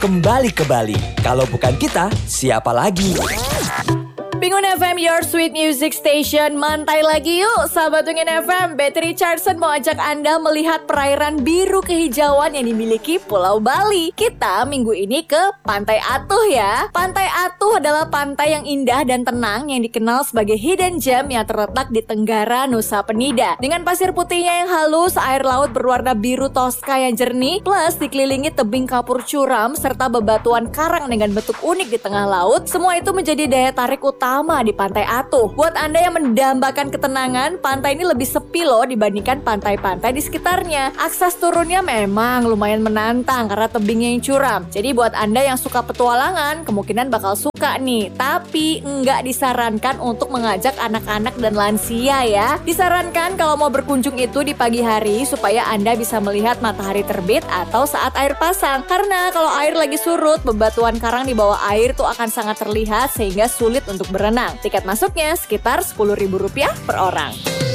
kembali ke Bali. Kalau bukan kita, siapa lagi? Bingun FM, your sweet music station. Mantai lagi yuk, sahabat Bingun FM. Betty Richardson mau ajak Anda melihat perairan biru kehijauan yang dimiliki Pulau Bali. Kita minggu ini ke Pantai Atuh ya. Pantai Atuh adalah pantai yang indah dan tenang yang dikenal sebagai hidden gem yang terletak di Tenggara, Nusa Penida. Dengan pasir putihnya yang halus, air laut berwarna biru toska yang jernih, plus dikelilingi tebing kapur curam serta bebatuan karang dengan bentuk unik di tengah laut. Semua itu menjadi daya tarik utama di Pantai Atuh. Buat Anda yang mendambakan ketenangan, pantai ini lebih sepi loh dibandingkan pantai-pantai di sekitarnya. Akses turunnya memang lumayan menantang karena tebingnya yang curam. Jadi buat Anda yang suka petualangan, kemungkinan bakal suka nih. Tapi nggak disarankan untuk mengajak anak-anak dan lansia ya. Disarankan kalau mau berkunjung itu di pagi hari supaya Anda bisa melihat matahari terbit atau saat air pasang. Karena kalau air lagi surut, bebatuan karang di bawah air tuh akan sangat terlihat sehingga sulit untuk berenang. Tiket masuknya sekitar Rp10.000 per orang.